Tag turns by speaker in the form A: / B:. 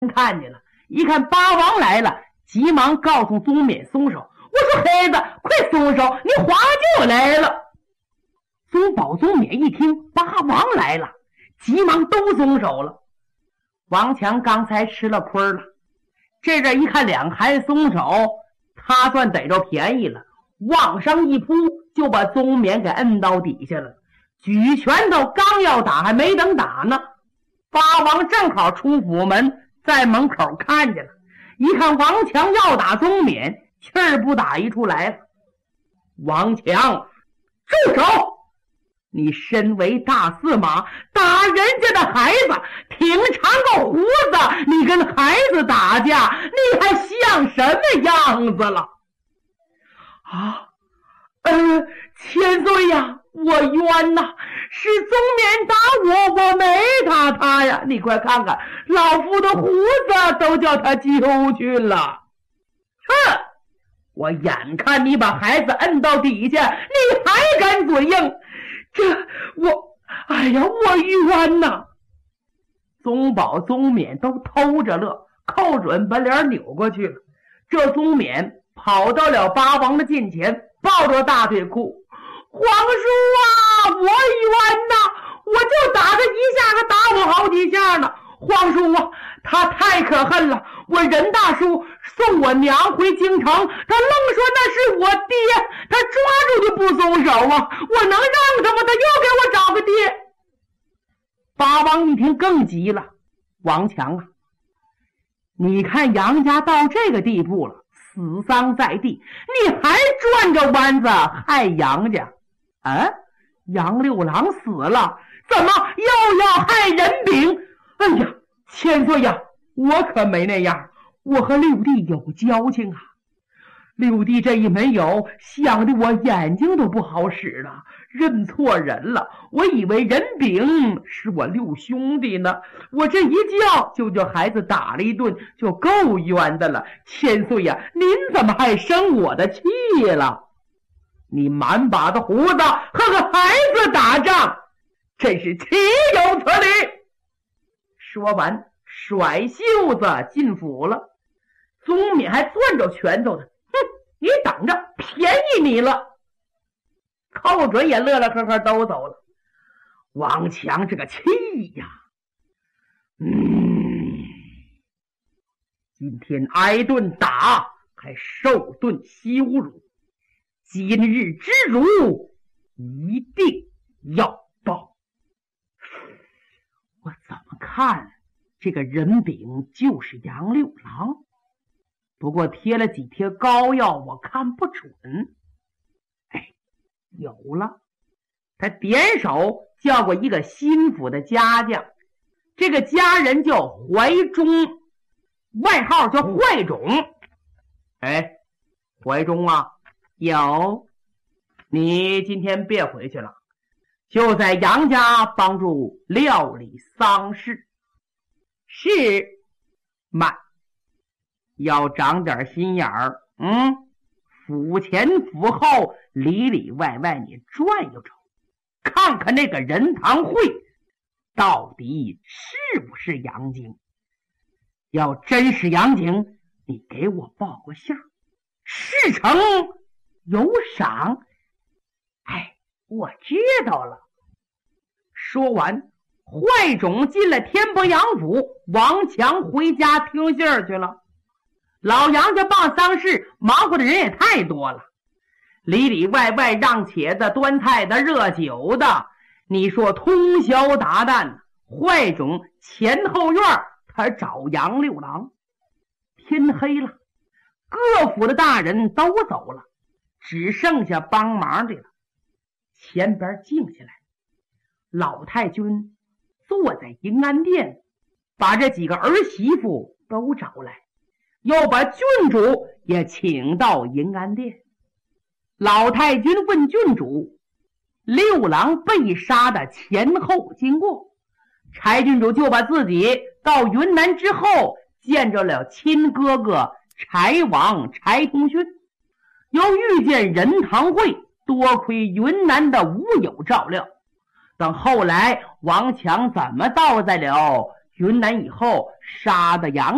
A: 看见了，一看八王来了，急忙告诉宗冕松手。我说黑子，快松手，你皇就来了。宗保宗冕一听八王来了，急忙都松手了。王强刚才吃了亏了，这阵一看两孩子松手，他算逮着便宜了，往上一扑，就把宗冕给摁到底下了，举拳头刚要打，还没等打呢，八王正好出府门，在门口看见了，一看王强要打宗冕，气儿不打一处来了。王强，住手！你身为大司马，打人家的孩子，挺长个胡子，你跟孩子打架，你还像什么样子了？啊，千岁呀，我冤呐，是宗冕打我，我没打他呀，你快看看，老夫的胡子都叫他揪去了。哼！我眼看你把孩子摁到底下，你还敢嘴硬，我冤呐！宗保宗冕都偷着乐，寇准把脸扭过去了。这宗冕跑到了八王的近前，抱着大腿哭：皇叔啊，我冤呐！我就打他一下，他打我好几下呢。皇叔啊，他太可恨了！我任大叔送我娘回京城，他愣说那是我爹，他抓住就不松手啊！我能让他吗？他又给我找个爹。八王一听更急了：王强啊，你看杨家到这个地步了，死丧在地，你还转着弯子害杨家啊？杨六郎死了，怎么又要害人饼？哎呀，千岁呀，我可没那样，我和六弟有交情啊。六弟这一没有，想得我眼睛都不好使了，认错人了。我以为人饼是我六兄弟呢，我这一叫就孩子打了一顿，就够冤的了。千岁呀，您怎么还生我的气了？你满把子胡子和个孩子打仗，真是岂有此理！说完甩袖子进府了。宗冕还攥着拳头呢，哼，你等着，便宜你了。寇准也乐乐呵呵都走了。王强这个气呀，今天挨顿打，还受顿羞辱，今日之辱一定要报。我怎么看这个人饼就是杨六郎，不过贴了几贴膏药我看不准。有了，他点手叫过一个心腹的家将，这个家人叫怀忠，外号叫坏种。怀忠啊，有，你今天别回去了，就在杨家帮助料理丧事。是，慢，要长点心眼儿。府前府后里里外外你转悠瞅，看看那个仁堂会到底是不是杨景。要真是杨景，你给我报个信儿，事成有赏。我知道了。说完，坏种进了天伯杨府，王强回家听信儿去了。老杨家办丧事忙活的人也太多了，里里外外让茄子端菜的热酒的，你说通宵达旦，坏种前后院他找杨六郎。天黑了，各府的大人都走了，只剩下帮忙的了。前边静下来，老太君坐在银安殿，把这几个儿媳妇都找来，又把郡主也请到银安殿。老太君问郡主六郎被杀的前后经过，柴郡主就把自己到云南之后见着了亲哥哥柴王柴通勋，又遇见仁堂会，多亏云南的吴友照料。等后来王强怎么到在了云南以后，杀的杨